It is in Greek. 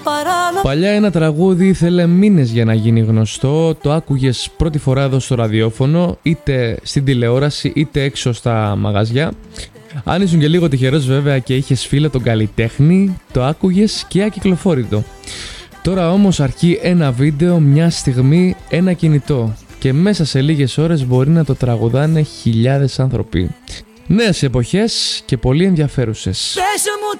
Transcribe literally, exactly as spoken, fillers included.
Παλιά ένα τραγούδι ήθελε μήνες για να γίνει γνωστό. Το άκουγες πρώτη φορά εδώ στο ραδιόφωνο, είτε στην τηλεόραση είτε έξω στα μαγαζιά. Αν ήσουν και λίγο τυχερός βέβαια και είχες φίλο τον καλλιτέχνη, το άκουγες και ακυκλοφόρητο. Τώρα όμως αρκεί ένα βίντεο, μια στιγμή, ένα κινητό και μέσα σε λίγες ώρες μπορεί να το τραγουδάνε χιλιάδες άνθρωποι. Νέες εποχές και πολύ ενδιαφέρουσες.